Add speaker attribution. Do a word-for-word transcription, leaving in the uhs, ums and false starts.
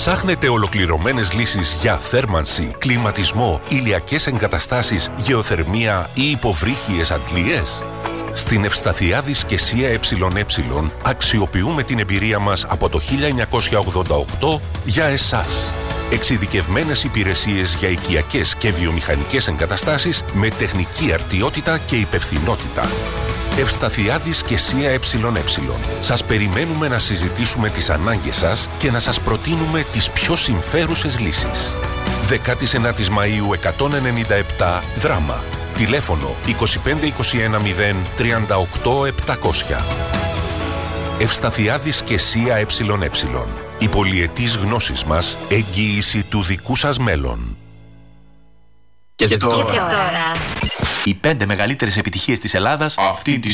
Speaker 1: Ψάχνετε ολοκληρωμένες λύσεις για θέρμανση, κλιματισμό, ηλιακές εγκαταστάσεις, γεωθερμία ή υποβρύχιες αντλίες? Στην Ευσταθιάδης και ΣΥΑ ΕΕ αξιοποιούμε την εμπειρία μας από το χίλια εννιακόσια ογδόντα οκτώ για εσάς. Εξειδικευμένες υπηρεσίες για οικιακές και βιομηχανικές εγκαταστάσεις με τεχνική αρτιότητα και υπευθυνότητα. Ευσταθιάδης και ΣΥΑ ΕΕ. Σας περιμένουμε να συζητήσουμε τις ανάγκες σας και να σας προτείνουμε τις πιο συμφέρουσες λύσεις. δεκάτη ενάτη Μαΐου εκατόν ενενήντα επτά Δράμα. Τηλέφωνο είκοσι πέντε είκοσι ένα μηδέν τριάντα οκτώ επτακόσια. Ευσταθιάδης και ΣΥΑ ΕΕ. Η πολυετής γνώσης μας, εγγύηση του δικού σας μέλλον.
Speaker 2: Και,
Speaker 3: και
Speaker 2: τώρα.
Speaker 3: τώρα.
Speaker 2: Οι πέντε μεγαλύτερες επιτυχίες της Ελλάδας αυτή τη